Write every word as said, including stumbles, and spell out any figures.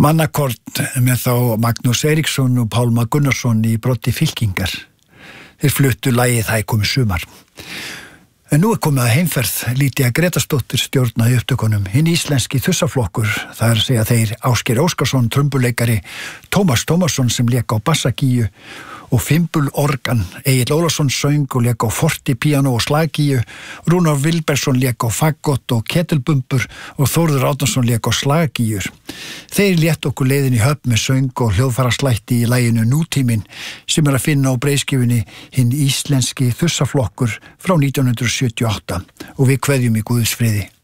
Mannakort með þá Magnús Eiríksson og Pálma Gunnarsson í broddi fylkingar. Þeir fluttu lagið Það er komið sumar. En nú er komið að heimferð Lýdía Grétarsdóttir stjórnaði upptökunum. Hinn íslenski þussaflokkur, það er að segja þeir Ásgeir Óskarsson, trumbuleikari, Tómas Tómasson sem lék á bassagíu og fimbul organ, Egill Ólafsson söng og lék á forti, píano og slagíu, Rúnar Vilbergsson lék á fagott og ketilbumbur og Þórður Árnason lék á slagíur. Þeir létt okkur leiðin í höfn með söng og hljóðfaraslætti í laginu Nútíminn sem er að finna á breiðskjöfunni Hinn íslenski þussaflokkur frá nítján hundruð sjötíu og átta og við kveðjum í Guðs friði.